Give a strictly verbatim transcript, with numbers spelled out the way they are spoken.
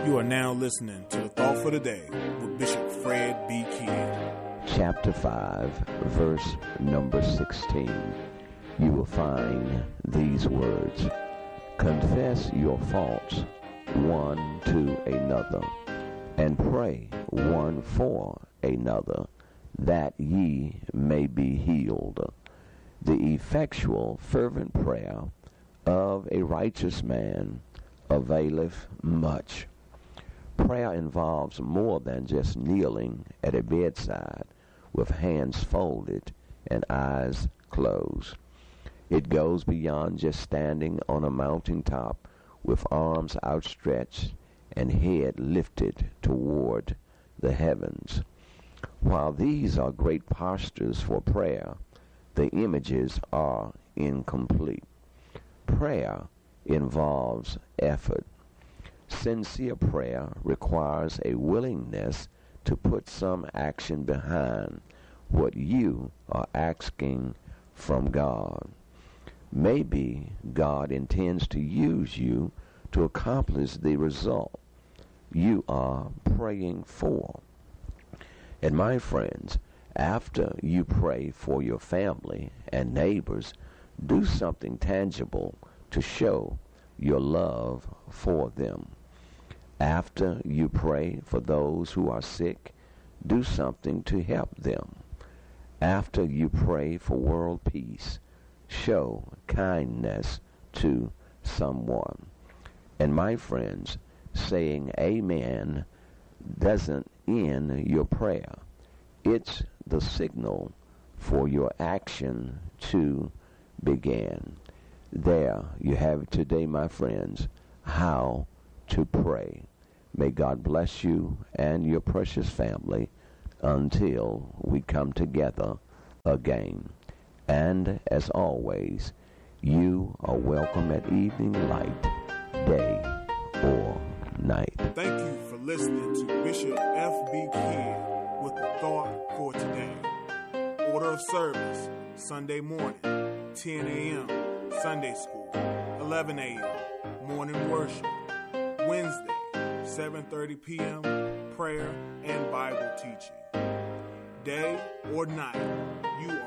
You are now listening to the Thought for the Day with Bishop Fred B. Kidd. Chapter five, verse number sixteen. You will find these words. Confess your faults one to another, and pray one for another, that ye may be healed. The effectual, fervent prayer of a righteous man availeth much. Prayer involves more than just kneeling at a bedside with hands folded and eyes closed. It goes beyond just standing on a mountaintop with arms outstretched and head lifted toward the heavens. While these are great postures for prayer, the images are incomplete. Prayer involves effort. Sincere prayer requires a willingness to put some action behind what you are asking from God. Maybe God intends to use you to accomplish the result you are praying for. And my friends, after you pray for your family and neighbors, do something tangible to show your love for them. After you pray for those who are sick, do something to help them. After you pray for world peace, show kindness to someone. And my friends, saying amen doesn't end your prayer. It's the signal for your action to begin. There you have it today, my friends, how to pray. May God bless you and your precious family until we come together again. And as always, you are welcome at evening light, day or night. Thank you for listening to Bishop F B. Kidd with the Thought for Today. Order of service, Sunday morning, ten a.m., Sunday school, eleven a.m., morning worship. Wednesday, seven thirty p.m., prayer and Bible teaching. Day or night, you are